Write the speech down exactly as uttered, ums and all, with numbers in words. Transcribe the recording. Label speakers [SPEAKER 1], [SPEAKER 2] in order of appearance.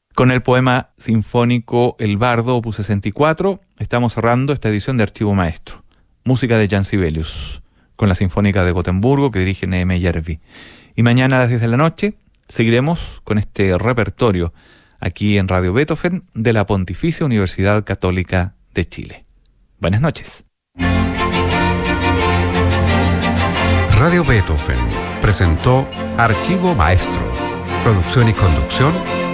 [SPEAKER 1] Con el poema sinfónico El Bardo, opus sesenta y cuatro, estamos cerrando esta edición de Archivo Maestro. Música de Jan Sibelius, con la Sinfónica de Gotemburgo que dirige Nehemia Järvi. Y mañana a las diez de la noche seguiremos con este repertorio aquí en Radio Beethoven de la Pontificia Universidad Católica de Chile. Buenas noches.
[SPEAKER 2] Radio Beethoven presentó Archivo Maestro. Producción y conducción